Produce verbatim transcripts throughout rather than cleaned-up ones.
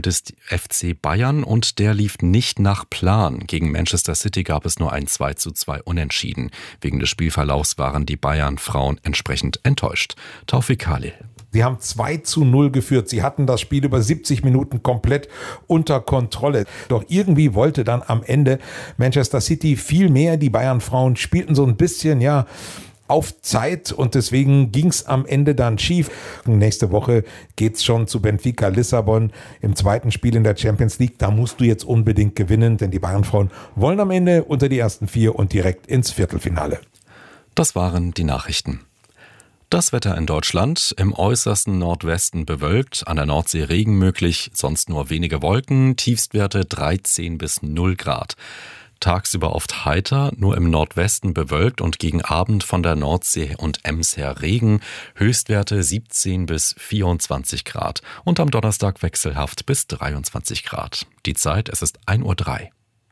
des F C Bayern und der lief nicht nach Plan. Gegen Manchester City gab es nur ein zwei zu zwei Unentschieden. Wegen des Spielverlaufs waren die Bayern-Frauen entsprechend enttäuscht. Taufik Khalil. Sie haben zwei zu null geführt. Sie hatten das Spiel über siebzig Minuten komplett unter Kontrolle. Doch irgendwie wollte dann am Ende Manchester City viel mehr. Die Bayern-Frauen spielten so ein bisschen, ja, auf Zeit und deswegen ging es am Ende dann schief. Nächste Woche geht's schon zu Benfica Lissabon im zweiten Spiel in der Champions League. Da musst du jetzt unbedingt gewinnen, denn die Bayern-Frauen wollen am Ende unter die ersten vier und direkt ins Viertelfinale. Das waren die Nachrichten. Das Wetter in Deutschland: im äußersten Nordwesten bewölkt, an der Nordsee Regen möglich, sonst nur wenige Wolken, Tiefstwerte dreizehn bis null Grad. Tagsüber oft heiter, nur im Nordwesten bewölkt und gegen Abend von der Nordsee und Ems her Regen, Höchstwerte siebzehn bis vierundzwanzig Grad und am Donnerstag wechselhaft bis dreiundzwanzig Grad. Die Zeit, es ist ein Uhr drei.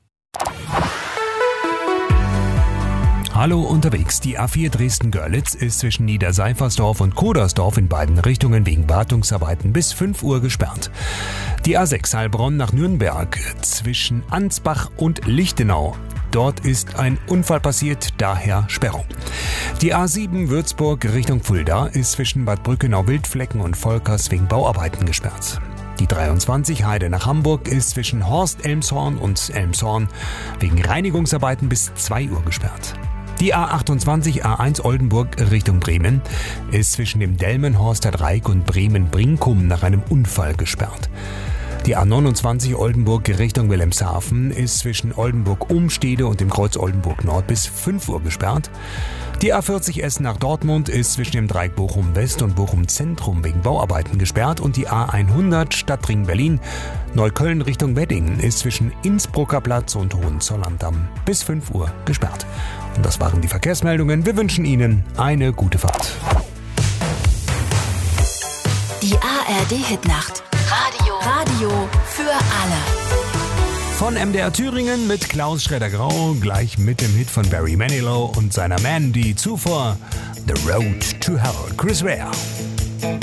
Hallo unterwegs. Die A vier Dresden-Görlitz ist zwischen Niederseifersdorf und Kodersdorf in beiden Richtungen wegen Wartungsarbeiten bis fünf Uhr gesperrt. Die A sechs Heilbronn nach Nürnberg zwischen Ansbach und Lichtenau. Dort ist ein Unfall passiert, daher Sperrung. Die A sieben Würzburg Richtung Fulda ist zwischen Bad Brückenau-Wildflecken und Volkers wegen Bauarbeiten gesperrt. Die dreiundzwanzig Heide nach Hamburg ist zwischen Horst-Elmshorn und Elmshorn wegen Reinigungsarbeiten bis zwei Uhr gesperrt. Die A achtundzwanzig A eins Oldenburg Richtung Bremen ist zwischen dem Delmenhorster Dreieck und Bremen-Brinkum nach einem Unfall gesperrt. Die A neunundzwanzig Oldenburg Richtung Wilhelmshaven ist zwischen Oldenburg-Umstede und dem Kreuz Oldenburg Nord bis fünf Uhr gesperrt. Die A vierzig Essen nach Dortmund ist zwischen dem Dreieck Bochum West und Bochum Zentrum wegen Bauarbeiten gesperrt und die A hundert Stadtring Berlin Neukölln Richtung Wedding ist zwischen Innsbrucker Platz und Hohenzollern-Damm bis fünf Uhr gesperrt. Und das waren die Verkehrsmeldungen. Wir wünschen Ihnen eine gute Fahrt. Die A R D-Hitnacht. Radio. Radio für alle. Von M D R Thüringen mit Klaus Schredder-Grau, gleich mit dem Hit von Barry Manilow und seiner Mandy. Zuvor The Road to Hell, Chris Rea.